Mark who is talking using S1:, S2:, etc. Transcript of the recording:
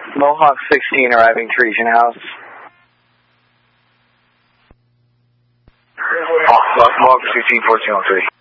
S1: Mohawk 16 arriving to Region House.
S2: Mohawk 16, 1403.